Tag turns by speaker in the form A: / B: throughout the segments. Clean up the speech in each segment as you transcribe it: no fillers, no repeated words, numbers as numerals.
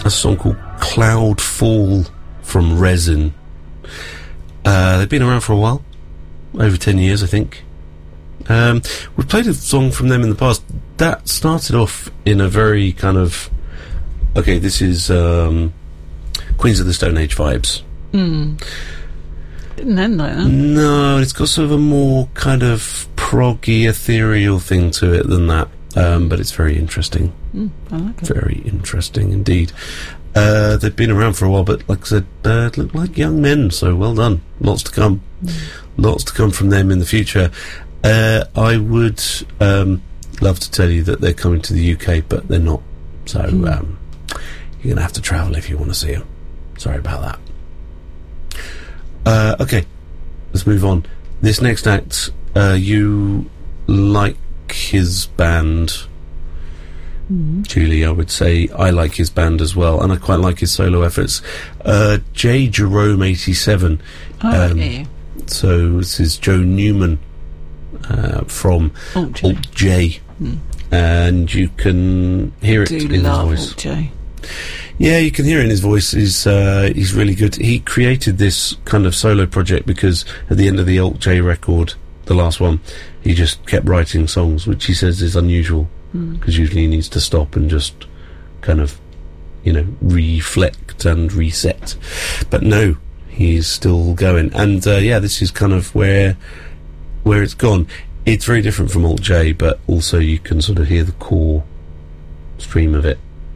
A: a song called Cloud Fall from Resin. They've been around for a while, over 10 years, I think. We've played a song from them in the past. That started off in a very kind of... Okay, this is Queens of the Stone Age vibes.
B: Didn't end like that.
A: No, it's got sort of a more kind of proggy, ethereal thing to it than that. But it's very interesting.
B: I like it.
A: Very interesting indeed. They've been around for a while, but like I said, look like young men, so well done. Lots to come. Lots to come from them in the future. I would love to tell you that they're coming to the UK, but they're not. So you're going to have to travel if you want to see them. Sorry about that. Okay, let's move on. This next act, you like his band, Julie, I would say. I like his band as well, and I quite like his solo efforts. J. Jerome 87.
B: Yeah.
A: So this is Joe Newman from Alt J. And you can hear it in his voice.
B: Alt J.
A: Yeah, you can hear it in his voice. He's really good. He created this kind of solo project because at the end of the Alt J record, the last one, he just kept writing songs, which he says is unusual, because usually he needs to stop and just kind of, reflect and reset. But no, he's still going. And this is kind of where it's gone. It's very different from Alt J, but also you can sort of hear the core stream of it.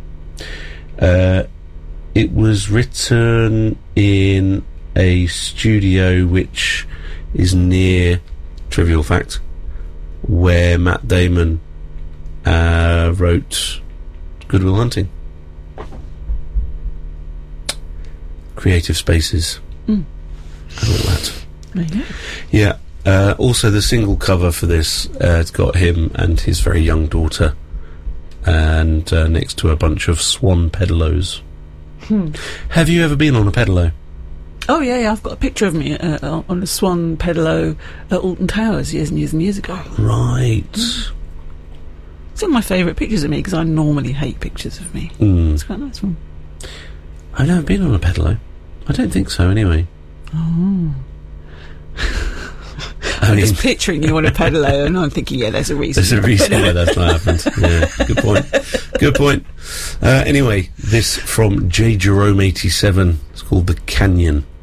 A: It was written in a studio which is near, trivial fact, where Matt Damon wrote Good Will Hunting. Creative spaces and all that.
B: There you go.
A: Yeah. Also, the single cover for this, it's got him and his very young daughter, and next to a bunch of swan pedalos. Have you ever been on a pedalo?
B: Oh, yeah, I've got a picture of me on a swan pedalo at Alton Towers years and years and years ago.
A: Right.
B: It's one of my favourite pictures of me, because I normally hate pictures of me. It's quite a nice one.
A: I've never been on a pedalo. I don't think so, anyway.
B: Oh. I'm just picturing you on a pedalo, and I'm thinking, yeah, there's a reason.
A: There's a reason why that's not happened. Yeah, good point. Good point. Anyway, this from J. Jerome 87. It's called The Canyon.